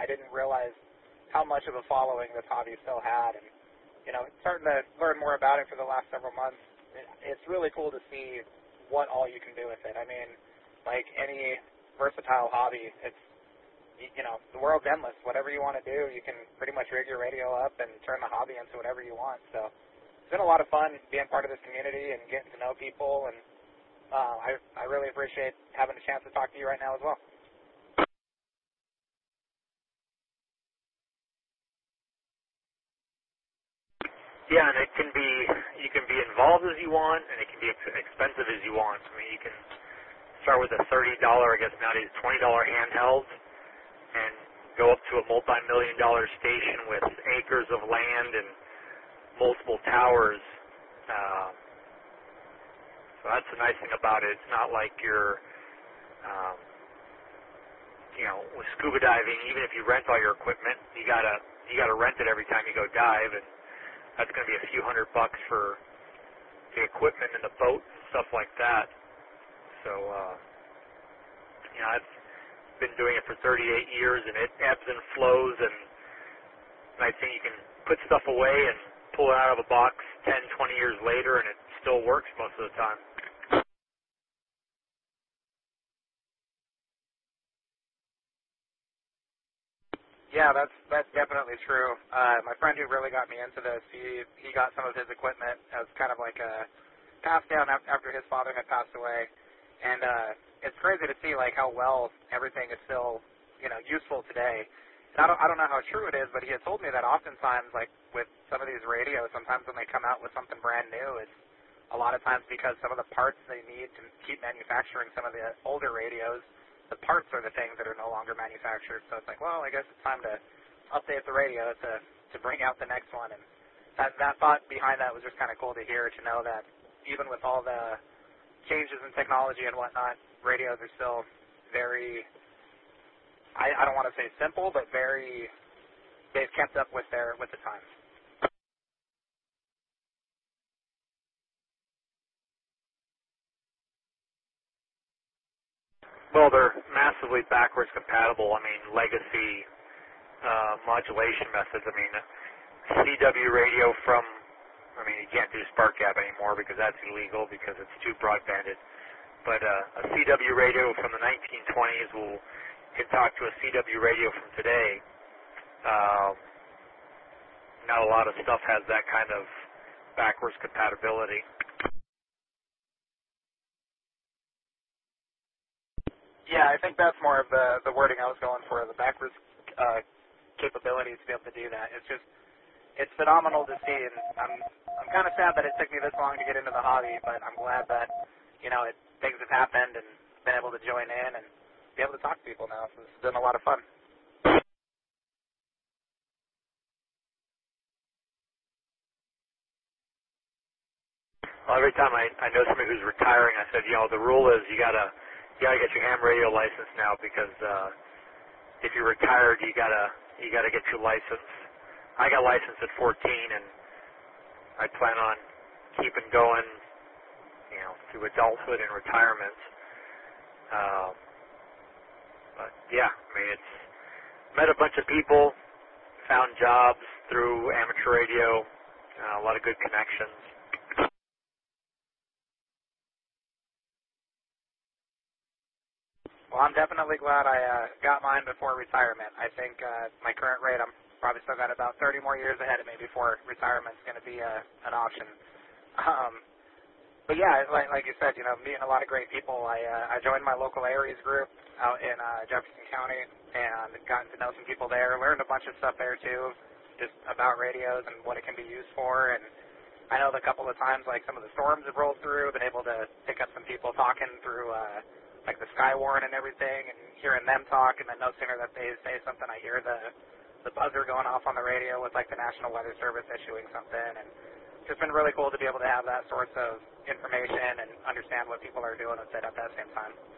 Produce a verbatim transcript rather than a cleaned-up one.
I didn't realize how much of a following this hobby still had. And, you know, starting to learn more about it for the last several months, it, it's really cool to see what all you can do with it. I mean, like any versatile hobby, it's, you know, the world's endless. Whatever you want to do, you can pretty much rig your radio up and turn the hobby into whatever you want. So it's been a lot of fun being part of this community and getting to know people, and uh, I, I really appreciate having a chance to talk to you right now as well. Yeah, and it can be, you can be involved as you want, and it can be ex- expensive as you want. I mean, you can start with a thirty dollars, I guess nowadays, twenty dollars handheld, and go up to a multi-million dollar station with acres of land and multiple towers. Uh, so that's the nice thing about it. It's not like you're, um, you know, with scuba diving, even if you rent all your equipment, you gotta, you gotta rent it every time you go dive, and that's going to be a few hundred bucks for the equipment and the boat and stuff like that. So, uh, you know, I've been doing it for thirty-eight years, and it ebbs and flows, and I think you can put stuff away and pull it out of a box ten, twenty years later, and it still works most of the time. Yeah, that's that's definitely true. Uh, my friend who really got me into this, he he got some of his equipment as kind of like a pass down after his father had passed away, and uh, it's crazy to see like how well everything is still, you know, useful today. And I don't I don't know how true it is, but he had told me that oftentimes, like with some of these radios, sometimes when they come out with something brand new, it's a lot of times because some of the parts they need to keep manufacturing some of the older radios, the parts are the things that are no longer manufactured. So it's like, well, I guess it's time to update the radio to to bring out the next one. And that that thought behind that was just kind of cool to hear, to know that even with all the changes in technology and whatnot, radios are still very, I, I don't want to say simple, but very, they've kept up with their with the times. Well, they're massively backwards compatible. I mean, legacy uh, modulation methods. I mean, C W radio from, I mean, you can't do Spark Gap anymore because that's illegal because it's too broadbanded. But uh, a C W radio from the nineteen twenties will can talk to a C W radio from today. Um, not a lot of stuff has that kind of backwards compatibility. Yeah, I think that's more of the, the wording I was going for, the backwards uh, capability to be able to do that. It's just, it's phenomenal to see, and I'm I'm kind of sad that it took me this long to get into the hobby, but I'm glad that, you know, it, things have happened and been able to join in and be able to talk to people now. So it's been a lot of fun. Well, every time I, I know somebody who's retiring, I said, you know, the rule is you gotta you gotta get your ham radio license now because uh, if you're retired, you gotta you gotta get your license. I got licensed at fourteen, and I plan on keeping going, you know, through adulthood and retirement. Um, but yeah, I mean, it's met a bunch of people, found jobs through amateur radio, uh, a lot of good connections. Well, I'm definitely glad I uh, got mine before retirement. I think uh, my current rate, I'm probably still got about thirty more years ahead of me before retirement's going to be uh, an option. Um, but yeah, like, like you said, you know, meeting a lot of great people. I uh, I joined my local Aries group out in uh, Jefferson County and gotten to know some people there. Learned a bunch of stuff there too, just about radios and what it can be used for. And I know the couple of times, like some of the storms have rolled through, been able to pick up some people talking through. Uh, like the Skywarn and everything, and hearing them talk, and then no sooner that they say something, I hear the the buzzer going off on the radio with like the National Weather Service issuing something, and it's just been really cool to be able to have that source of information and understand what people are doing with it at that same time.